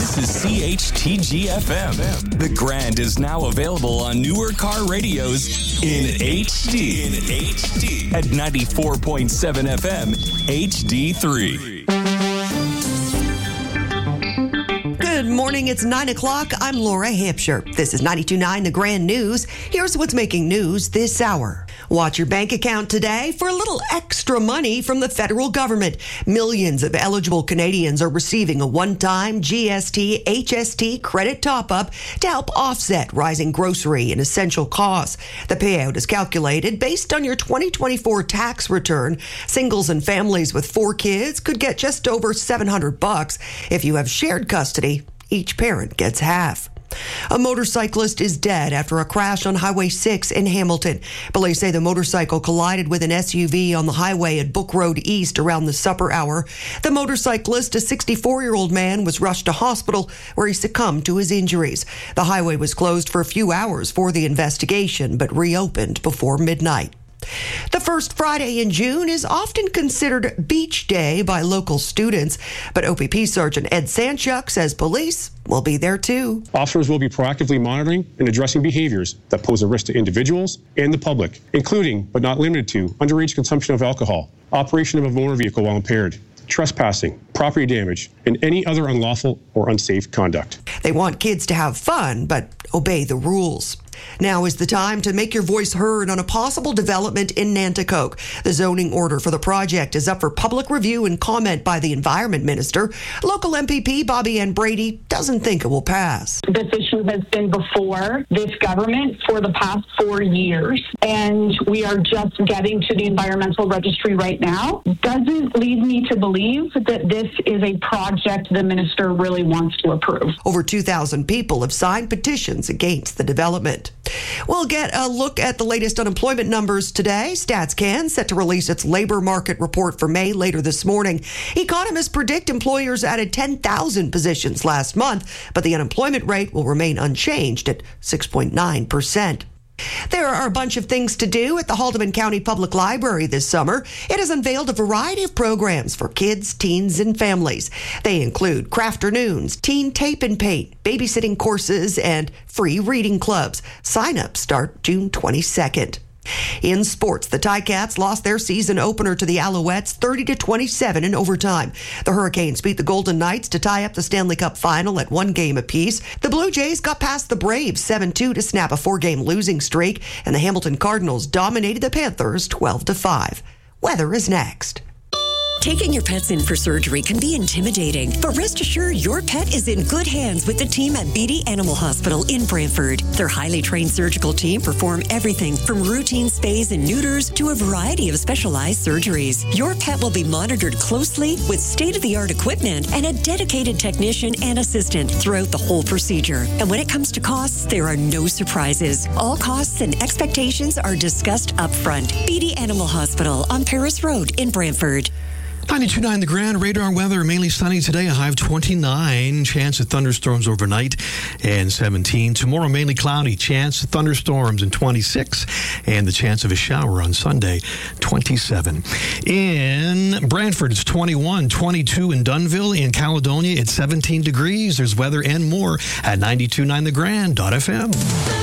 This is CHTG-FM. The Grand is now available on newer car radios in HD. At 94.7 FM, HD3. Good morning. It's 9 o'clock. I'm Laura Hampshire. This is 92.9 The Grand News. Here's what's making news this hour. Watch your bank account today for a little extra money from the federal government. Millions of eligible Canadians are receiving a one-time GST, HST credit top-up to help offset rising grocery and essential costs. The payout is calculated based on your 2024 tax return. Singles and families with 4 kids could get just over $700. If you have shared custody, each parent gets half. A motorcyclist is dead after a crash on Highway 6 in Hamilton. Police say the motorcycle collided with an SUV on the highway at Book Road East around the supper hour. The motorcyclist, a 64-year-old man, was rushed to hospital where he succumbed to his injuries. The highway was closed for a few hours for the investigation, but reopened before midnight. The first Friday in June is often considered Beach Day by local students, but OPP Sergeant Ed Sanchuk says police will be there too. Officers will be proactively monitoring and addressing behaviors that pose a risk to individuals and the public, including, but not limited to, underage consumption of alcohol, operation of a motor vehicle while impaired, trespassing, property damage, and any other unlawful or unsafe conduct. They want kids to have fun, but obey the rules. Now is the time to make your voice heard on a possible development in Nanticoke. The zoning order for the project is up for public review and comment by the Environment Minister. Local MPP Bobby Ann Brady doesn't think it will pass. This issue has been before this government for the past 4 years, and we are just getting to the environmental registry right now. Doesn't lead me to believe that this is a project the minister really wants to approve. Over 2,000 people have signed petitions against the development. We'll get a look at the latest unemployment numbers today. StatsCan set to release its labor market report for May later this morning. Economists predict employers added 10,000 positions last month, but the unemployment rate will remain unchanged at 6.9%. There are a bunch of things to do at the Haldimand County Public Library this summer. It has unveiled a variety of programs for kids, teens, and families. They include crafternoons, teen tape and paint, babysitting courses, and free reading clubs. Sign-ups start June 22nd. In sports, the Ticats lost their season opener to the Alouettes 30-27 in overtime. The Hurricanes beat the Golden Knights to tie up the Stanley Cup final at 1 game apiece. The Blue Jays got past the Braves 7-2 to snap a 4-game losing streak, and the Hamilton Cardinals dominated the Panthers 12-5. Weather is next. Taking your pets in for surgery can be intimidating, but rest assured your pet is in good hands with the team at Beatty Animal Hospital in Brantford. Their highly trained surgical team perform everything from routine spays and neuters to a variety of specialized surgeries. Your pet will be monitored closely with state-of-the-art equipment and a dedicated technician and assistant throughout the whole procedure. And when it comes to costs, there are no surprises. All costs and expectations are discussed up front. Beatty Animal Hospital on Paris Road in Brantford. 92.9 The Grand. Radar weather, mainly sunny today, a high of 29. Chance of thunderstorms overnight, and 17. Tomorrow, mainly cloudy. Chance of thunderstorms, and 26. And the chance of a shower on Sunday, 27. In Brantford, it's 21. 22 in Dunnville. In Caledonia, it's 17 degrees. There's weather and more at 92.9 TheGrand.fm.